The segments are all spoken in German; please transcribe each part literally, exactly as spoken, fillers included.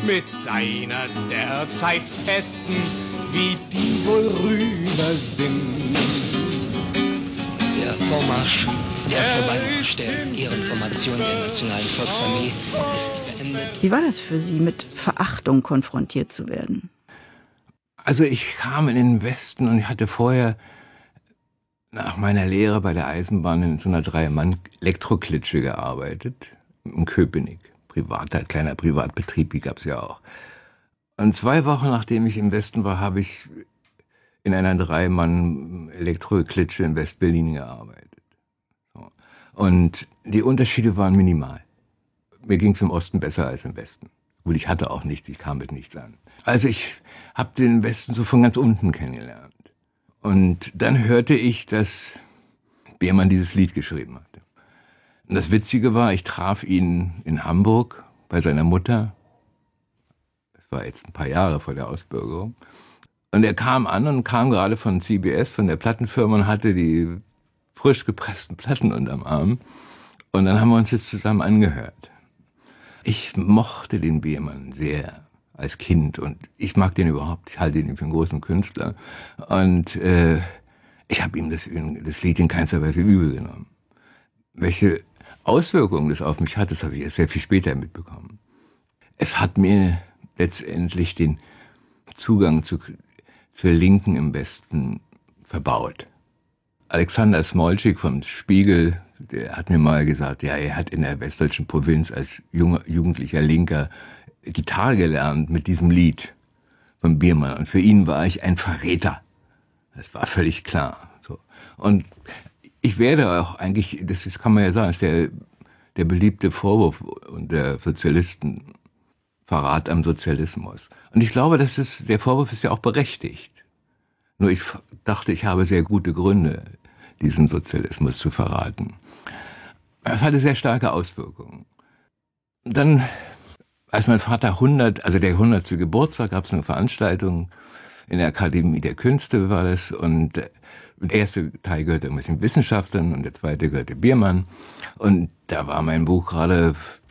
mit seiner derzeit festen, wie die wohl rüber sind. Der Vormarsch, der Vorbeimarsch der Ehrenformation der Nationalen Volksarmee ist beendet. Wie war das für Sie, mit Verachtung konfrontiert zu werden? Also ich kam in den Westen und ich hatte vorher nach meiner Lehre bei der Eisenbahn in so einer Drei-Mann-Elektroklitsche gearbeitet, in Köpenick. Privater, kleiner Privatbetrieb, die gab's ja auch. Und zwei Wochen nachdem ich im Westen war, habe ich in einer Drei-Mann-Elektroklitsche in West-Berlin gearbeitet. So. Und die Unterschiede waren minimal. Mir ging's im Osten besser als im Westen. Gut, ich hatte auch nichts, ich kam mit nichts an. Also ich habe den Westen so von ganz unten kennengelernt. Und dann hörte ich, dass Biermann dieses Lied geschrieben hatte. Und das Witzige war, ich traf ihn in Hamburg bei seiner Mutter. Das war jetzt ein paar Jahre vor der Ausbürgerung. Und er kam an und kam gerade von C B S, von der Plattenfirma, und hatte die frisch gepressten Platten unterm Arm. Und dann haben wir uns jetzt zusammen angehört. Ich mochte den Biermann sehr als Kind und ich mag den überhaupt. Ich halte ihn für einen großen Künstler. Und äh, ich habe ihm das, das Lied in keinster Weise übel genommen. Welche Auswirkungen das auf mich hat, das habe ich erst sehr viel später mitbekommen. Es hat mir letztendlich den Zugang zu, zur Linken im Westen verbaut. Alexander Smolczyk vom Spiegel, der hat mir mal gesagt, ja, er hat in der westdeutschen Provinz als junger, jugendlicher Linker Gitarre gelernt mit diesem Lied von Biermann. Und für ihn war ich ein Verräter. Das war völlig klar. So. Und ich werde auch eigentlich, das ist, kann man ja sagen, ist der, der beliebte Vorwurf der Sozialisten, Verrat am Sozialismus. Und ich glaube, das ist, der Vorwurf ist ja auch berechtigt. Nur ich dachte, ich habe sehr gute Gründe, diesen Sozialismus zu verraten. Das hatte sehr starke Auswirkungen. Dann, als mein Vater hundert, also der hundertste Geburtstag, gab es eine Veranstaltung in der Akademie der Künste, war das, und der erste Teil gehörte ein bisschen Wissenschaftlern und der zweite gehörte Biermann. Und da war mein Buch gerade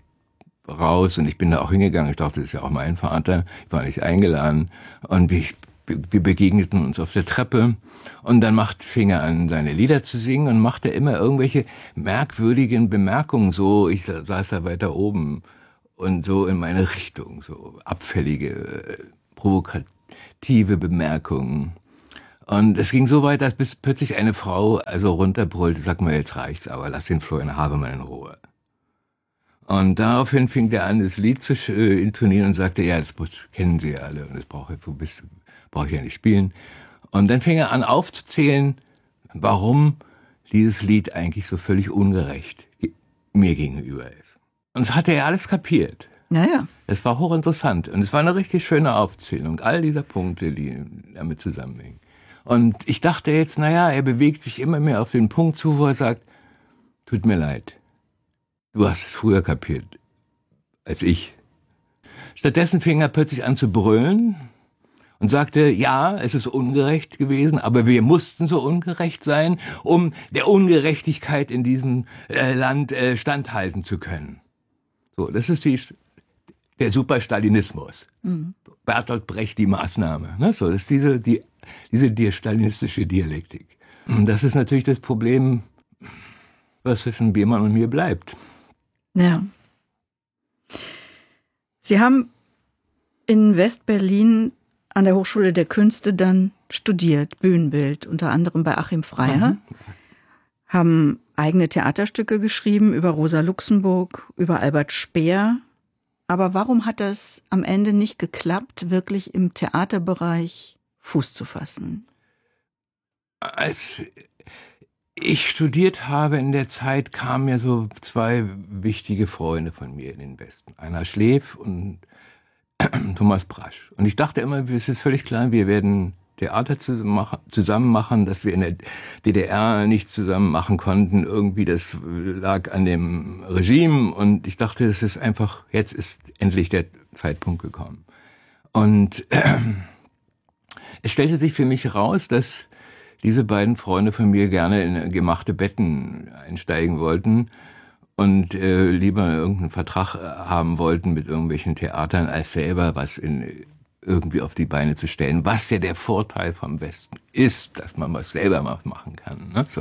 raus und ich bin da auch hingegangen. Ich dachte, das ist ja auch mein Vater. Ich war nicht eingeladen. Und wir, wir begegneten uns auf der Treppe. Und dann macht, fing er an, seine Lieder zu singen und machte immer irgendwelche merkwürdigen Bemerkungen. So, ich saß da weiter oben und so in meine Richtung. So abfällige, provokative Bemerkungen. Und es ging so weit, dass bis plötzlich eine Frau also runterbrüllte, sag mal, jetzt reicht's aber, lass den Florian Havemann in Ruhe. Und daraufhin fing der an, das Lied zu äh, intonieren und sagte, ja, das kennen Sie ja alle und das brauche ich, brauch ich ja nicht spielen. Und dann fing er an aufzuzählen, warum dieses Lied eigentlich so völlig ungerecht mir gegenüber ist. Und das hatte er alles kapiert. Naja. Es war hochinteressant und es war eine richtig schöne Aufzählung, all dieser Punkte, die damit zusammenhängen. Und ich dachte jetzt, naja, er bewegt sich immer mehr auf den Punkt zu, wo er sagt, tut mir leid, du hast es früher kapiert als ich. Stattdessen fing er plötzlich an zu brüllen und sagte, ja, es ist ungerecht gewesen, aber wir mussten so ungerecht sein, um der Ungerechtigkeit in diesem äh, Land äh, standhalten zu können. So, das ist die, der Superstalinismus. Mhm. Bertolt Brecht, die Maßnahme. Ne? So, das ist diese, die, diese die stalinistische Dialektik. Und das ist natürlich das Problem, was zwischen Biermann und mir bleibt. Ja. Sie haben in West-Berlin an der Hochschule der Künste dann studiert, Bühnenbild, unter anderem bei Achim Freier, mhm. haben eigene Theaterstücke geschrieben über Rosa Luxemburg, über Albert Speer. Aber warum hat das am Ende nicht geklappt, wirklich im Theaterbereich Fuß zu fassen? Als ich studiert habe in der Zeit, kamen mir so zwei wichtige Freunde von mir in den Westen. Einer Schleef und Thomas Brasch. Und ich dachte immer, es ist völlig klar, wir werden Theater zusammen machen, dass wir in der D D R nicht zusammen machen konnten. Irgendwie, das lag an dem Regime. Und ich dachte, es ist einfach, jetzt ist endlich der Zeitpunkt gekommen. Und äh, es stellte sich für mich heraus, dass diese beiden Freunde von mir gerne in gemachte Betten einsteigen wollten. und äh, lieber irgendeinen Vertrag haben wollten mit irgendwelchen Theatern, als selber was in irgendwie auf die Beine zu stellen, was ja der Vorteil vom Westen ist, dass man was selber machen kann. Ne? So.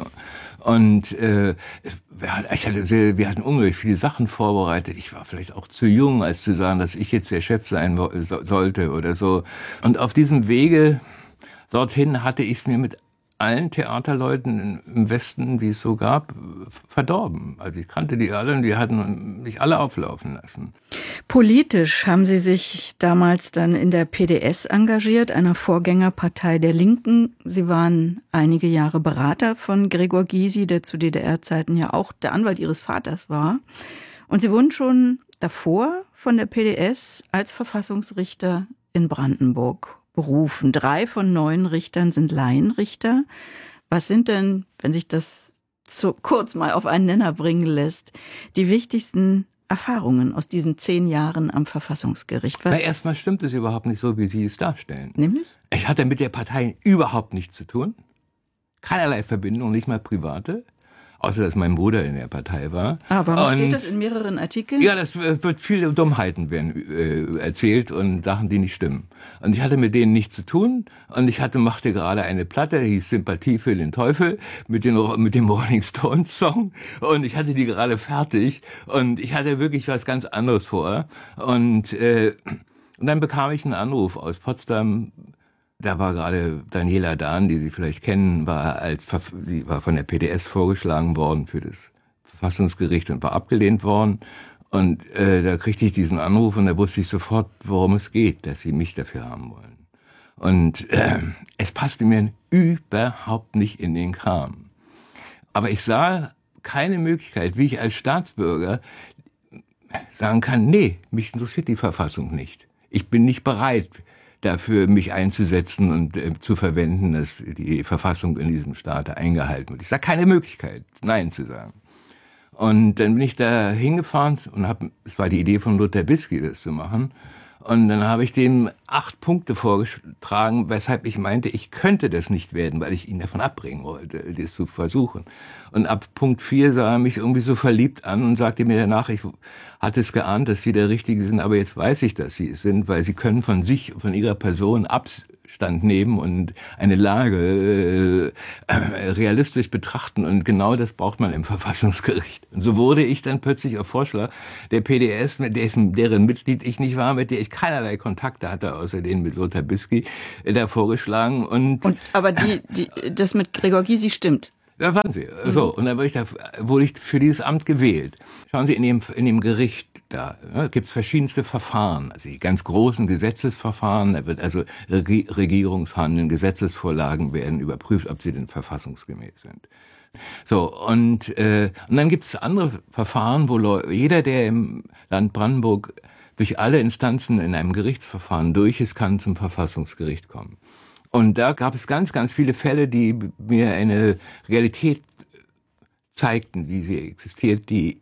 Und äh, es, ich hatte sehr, wir hatten unglaublich viele Sachen vorbereitet. Ich war vielleicht auch zu jung, als zu sagen, dass ich jetzt der Chef sein so, sollte oder so. Und auf diesem Wege dorthin hatte ich es mir mit allen Theaterleuten im Westen, die es so gab, verdorben. Also ich kannte die alle und die hatten mich alle auflaufen lassen. Politisch haben Sie sich damals dann in der P D S engagiert, einer Vorgängerpartei der Linken. Sie waren einige Jahre Berater von Gregor Gysi, der zu D D R-Zeiten ja auch der Anwalt Ihres Vaters war. Und Sie wurden schon davor von der P D S als Verfassungsrichter in Brandenburg berufen. Drei von neun Richtern sind Laienrichter. Was sind denn, wenn sich das so kurz mal auf einen Nenner bringen lässt, die wichtigsten Erfahrungen aus diesen zehn Jahren am Verfassungsgericht? Was? Na, erstmal stimmt es überhaupt nicht so, wie Sie es darstellen. Nämlich? Ich hatte mit der Partei überhaupt nichts zu tun. Keinerlei Verbindung, nicht mal private. Außer, dass mein Bruder in der Partei war. Ah, warum und steht das in mehreren Artikeln? Ja, das wird viele Dummheiten werden äh, erzählt und Sachen, die nicht stimmen. Und ich hatte mit denen nichts zu tun. Und ich hatte, machte gerade eine Platte, die hieß Sympathie für den Teufel, mit, den, mit dem Rolling Stones Song. Und ich hatte die gerade fertig. Und ich hatte wirklich was ganz anderes vor. Und, äh, und dann bekam ich einen Anruf aus Potsdam. Da war gerade Daniela Dahn, die Sie vielleicht kennen, war als die war von der P D S vorgeschlagen worden für das Verfassungsgericht und war abgelehnt worden. Und äh, da kriegte ich diesen Anruf und da wusste ich sofort, worum es geht, dass sie mich dafür haben wollen. Und äh, es passte mir überhaupt nicht in den Kram. Aber ich sah keine Möglichkeit, wie ich als Staatsbürger sagen kann, nee, mich interessiert die Verfassung nicht. Ich bin nicht bereit, dafür mich einzusetzen und äh, zu verwenden, dass die Verfassung in diesem Staat eingehalten wird. Ich sah keine Möglichkeit, Nein zu sagen. Und dann bin ich da hingefahren und habe, es war die Idee von Lothar Bisky, das zu machen. Und dann habe ich dem acht Punkte vorgetragen, weshalb ich meinte, ich könnte das nicht werden, weil ich ihn davon abbringen wollte, das zu versuchen. Und ab Punkt vier sah er mich irgendwie so verliebt an und sagte mir danach, ich hatte es geahnt, dass Sie der Richtige sind, aber jetzt weiß ich, dass Sie es sind, weil Sie können von sich, von Ihrer Person Abstand nehmen und eine Lage äh, realistisch betrachten. Und genau das braucht man im Verfassungsgericht. Und so wurde ich dann plötzlich auf Vorschlag der P D S, mit dessen, deren Mitglied ich nicht war, mit der ich keinerlei Kontakte hatte, außer denen mit Lothar Bisky, äh, da vorgeschlagen. Und, und aber die, die, das mit Gregor Gysi stimmt. Da waren Sie. So, und dann wurde ich, da, wurde ich für dieses Amt gewählt. Schauen Sie, in dem, in dem Gericht, da ja, gibt es verschiedenste Verfahren. Also die ganz großen Gesetzesverfahren, da wird also Reg- Regierungshandeln, Gesetzesvorlagen werden überprüft, ob sie denn verfassungsgemäß sind. So, und, äh, und dann gibt es andere Verfahren, wo Leute, jeder, der im Land Brandenburg durch alle Instanzen in einem Gerichtsverfahren durch ist, kann zum Verfassungsgericht kommen. Und da gab es ganz, ganz viele Fälle, die mir eine Realität zeigten, wie sie existiert, die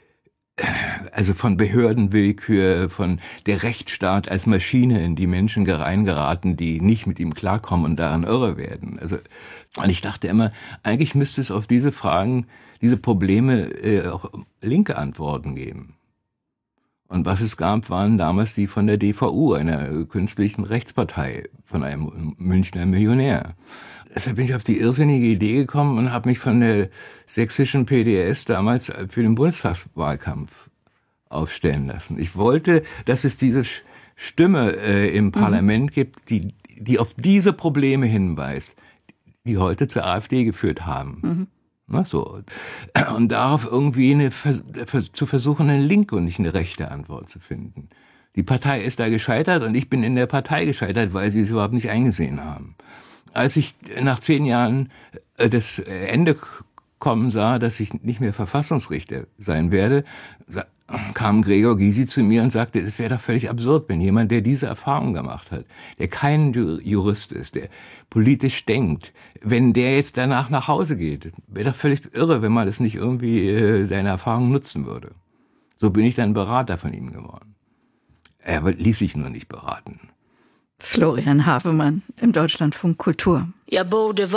also von Behördenwillkür, von der Rechtsstaat als Maschine, in die Menschen reingeraten, die nicht mit ihm klarkommen und daran irre werden. Also, und ich dachte immer, eigentlich müsste es auf diese Fragen, diese Probleme äh, auch linke Antworten geben. Und was es gab, waren damals die von der D V U, einer künstlichen Rechtspartei, von einem Münchner Millionär. Deshalb bin ich auf die irrsinnige Idee gekommen und habe mich von der sächsischen P D S damals für den Bundestagswahlkampf aufstellen lassen. Ich wollte, dass es diese Stimme äh, im mhm. Parlament gibt, die, die auf diese Probleme hinweist, die heute zur AfD geführt haben. Mhm. Na so. Und darauf irgendwie eine, zu versuchen, eine linke und nicht eine rechte Antwort zu finden. Die Partei ist da gescheitert und ich bin in der Partei gescheitert, weil sie es überhaupt nicht eingesehen haben. Als ich nach zehn Jahren das Ende kommen sah, dass ich nicht mehr Verfassungsrichter sein werde, kam Gregor Gysi zu mir und sagte, es wäre doch völlig absurd, wenn jemand, der diese Erfahrung gemacht hat, der kein Jurist ist, der politisch denkt, wenn der jetzt danach nach Hause geht, wäre doch völlig irre, wenn man das nicht irgendwie äh, seine Erfahrung nutzen würde. So bin ich dann Berater von ihm geworden. Er ließ sich nur nicht beraten. Florian Havemann im Deutschlandfunk Kultur. Ja, Bode